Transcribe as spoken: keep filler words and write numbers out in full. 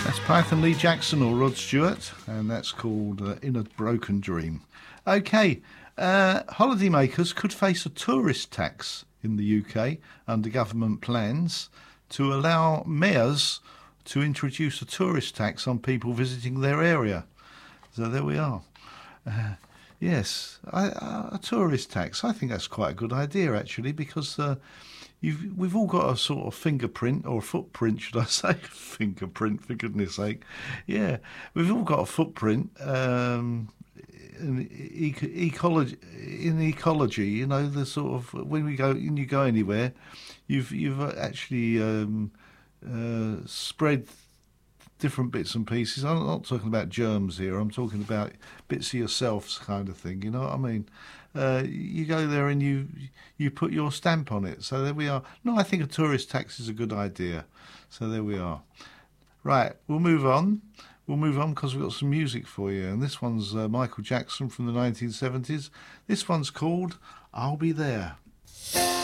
That's Python Lee Jackson or Rod Stewart, and that's called uh, In a Broken Dream. Okay, uh, holidaymakers could face a tourist tax in the U K under government plans to allow mayors to introduce a tourist tax on people visiting their area. So there we are. Uh, yes, I, uh, a tourist tax. I think that's quite a good idea, actually, because uh, you've, we've all got a sort of fingerprint, or footprint, should I say? Fingerprint, for goodness sake. Yeah, we've all got a footprint. Um, in e- ecology, in ecology, you know, the sort of when we go, when you go anywhere, you've you've actually um, uh, spread different bits and pieces. I'm not talking about germs here. I'm talking about bits of yourselves, kind of thing. You know what I mean? Uh, you go there and you you put your stamp on it. So there we are. No, I think a tourist tax is a good idea. So there we are. Right, we'll move on. We'll move on because we've got some music for you. And this one's uh, Michael Jackson from the nineteen seventies. This one's called I'll Be There.